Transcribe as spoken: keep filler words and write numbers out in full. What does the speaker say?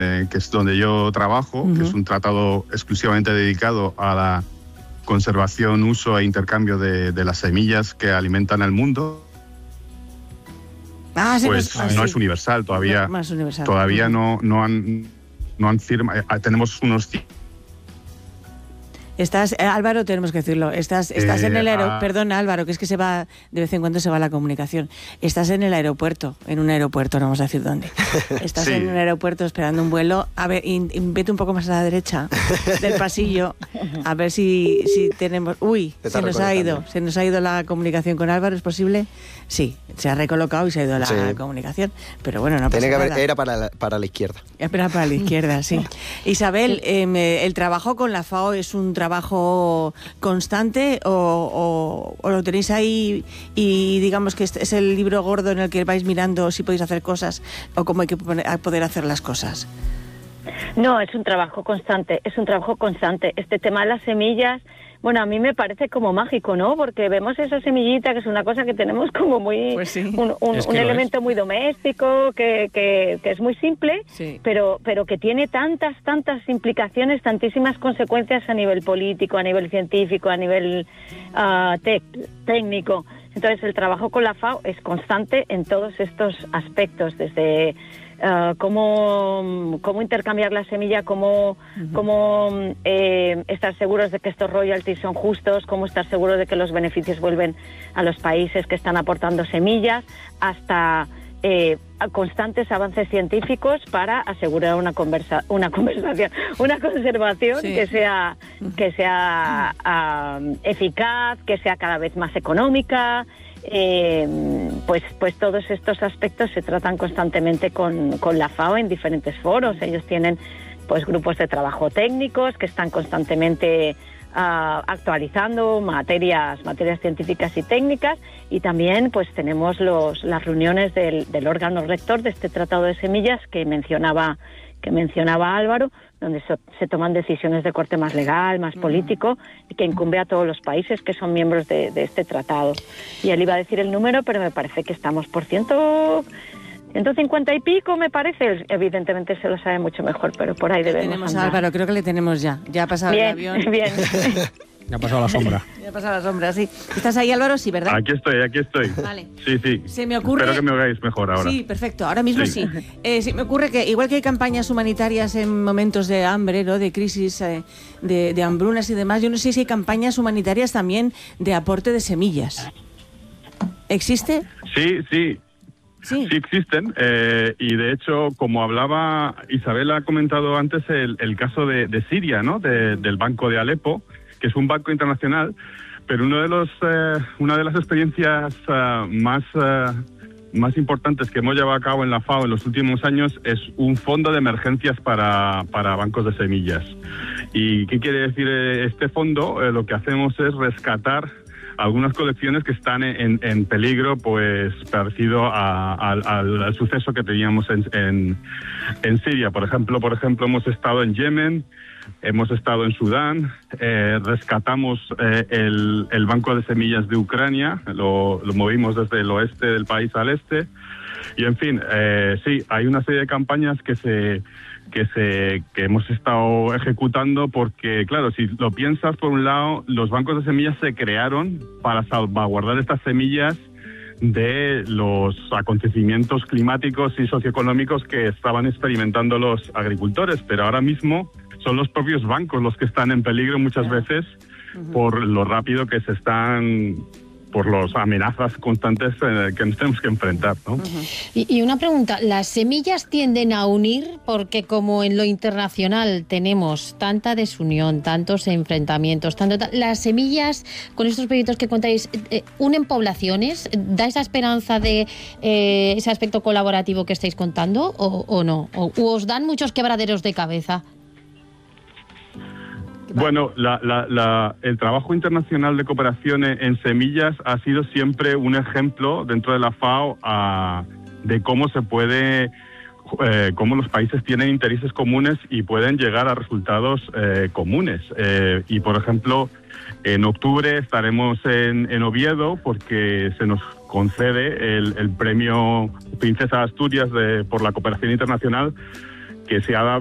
eh, que es donde yo trabajo, uh-huh. que es un tratado exclusivamente dedicado a la conservación, uso e intercambio de, de las semillas que alimentan al mundo. Ah, sí, pues pues, ah, no sí. es universal todavía. No, más universal. Todavía uh-huh. no, no han, no han firmado. Tenemos unos. Estás, eh, Álvaro, tenemos que decirlo, estás, estás eh, en el aeropuerto, ah, perdona Álvaro, que es que se va, de vez en cuando se va la comunicación. Estás en el aeropuerto, en un aeropuerto, no vamos a decir dónde. Estás sí. en un aeropuerto esperando un vuelo. A ver, in, in, vete un poco más a la derecha del pasillo, a ver si, si tenemos... Uy, se nos ha ido, se nos ha ido la comunicación con Álvaro, ¿es posible? Sí, se ha recolocado y se ha ido la sí. comunicación, pero bueno, no pasa Tiene que haber, nada. Era para la, para la izquierda. Era para la izquierda, sí. Isabel, eh, ¿el trabajo con la FAO es un trabajo constante o, o, o lo tenéis ahí y digamos que este es el libro gordo en el que vais mirando si podéis hacer cosas o cómo hay que poder hacer las cosas? No, es un trabajo constante, es un trabajo constante. Este tema de las semillas, bueno, a mí me parece como mágico, ¿no? Porque vemos esa semillita, que es una cosa que tenemos como muy... Pues sí. Un, un, es un elemento es. muy doméstico, que, que, que es muy simple, sí. pero, pero que tiene tantas, tantas implicaciones, tantísimas consecuencias a nivel político, a nivel científico, a nivel uh, tec, técnico. Entonces, el trabajo con la FAO es constante en todos estos aspectos, desde... Uh, cómo, cómo intercambiar la semilla, cómo, uh-huh. cómo eh, estar seguros de que estos royalties son justos, cómo estar seguros de que los beneficios vuelven a los países que están aportando semillas, hasta eh, constantes avances científicos para asegurar una conversa, una conversación, una conservación sí. que sea que sea uh, eficaz, que sea cada vez más económica. Eh, pues pues todos estos aspectos se tratan constantemente con, con la FAO en diferentes foros. Ellos tienen pues grupos de trabajo técnicos que están constantemente uh, actualizando materias materias científicas y técnicas, y también pues tenemos los las reuniones del, del órgano rector de este tratado de semillas que mencionaba que mencionaba Álvaro, donde se, se toman decisiones de corte más legal, más político, y que incumbe a todos los países que son miembros de, de este tratado. Y él iba a decir el número, pero me parece que estamos por ciento, ciento cincuenta y pico, me parece. Evidentemente se lo sabe mucho mejor, pero por ahí debemos tenemos andar. a Álvaro, creo que le tenemos ya. Ya ha pasado bien, el avión. Bien, Ya ha pasado la sombra. Ya ha pasado la sombra, sí. ¿Estás ahí, Álvaro? Sí, ¿verdad? Aquí estoy, aquí estoy. Vale. Sí, sí. Se me ocurre... Espero que me oigáis mejor ahora. Sí, perfecto. Ahora mismo sí. sí. Eh, se me ocurre que, igual que hay campañas humanitarias en momentos de hambre, ¿no? De crisis, eh, de, de hambrunas y demás, yo no sé si hay campañas humanitarias también de aporte de semillas. ¿Existe? Sí, sí. Sí, sí existen, eh, y de hecho, como hablaba, Isabel ha comentado antes el, el caso de, de Siria, ¿no? De, del Banco de Alepo, que es un banco internacional, pero uno de los, eh, una de las experiencias uh, más, uh, más importantes que hemos llevado a cabo en la FAO en los últimos años es un fondo de emergencias para, para bancos de semillas. ¿Y qué quiere decir este fondo? Eh, lo que hacemos es rescatar algunas colecciones que están en, en peligro, pues parecido a, a, al, al suceso que teníamos en, en, en Siria. Por ejemplo, por ejemplo, hemos estado en Yemen, hemos estado en Sudán, eh, rescatamos eh, el, el banco de semillas de Ucrania, lo, lo movimos desde el oeste del país al este, y en fin, eh, sí, hay una serie de campañas que se que se que hemos estado ejecutando porque, claro, si lo piensas, por un lado, los bancos de semillas se crearon para salvaguardar estas semillas de los acontecimientos climáticos y socioeconómicos que estaban experimentando los agricultores, pero ahora mismo son los propios bancos los que están en peligro muchas veces uh-huh. por lo rápido que se están, por las amenazas constantes eh, que nos tenemos que enfrentar, ¿no? Uh-huh. y, y una pregunta, ¿las semillas tienden a unir? Porque como en lo internacional tenemos tanta desunión, tantos enfrentamientos, tanto ta- las semillas, con estos proyectos que contáis, eh, ¿unen poblaciones? ¿Da esa esperanza de eh, ese aspecto colaborativo que estáis contando o, o no? ¿O u os dan muchos quebraderos de cabeza? Bueno, la, la, la, el trabajo internacional de cooperación en, en semillas ha sido siempre un ejemplo dentro de la FAO a, de cómo se puede, eh, cómo los países tienen intereses comunes y pueden llegar a resultados eh, comunes. Eh, y, por ejemplo, en octubre estaremos en, en Oviedo porque se nos concede el, el premio Princesa Asturias de, por la cooperación internacional, que se ha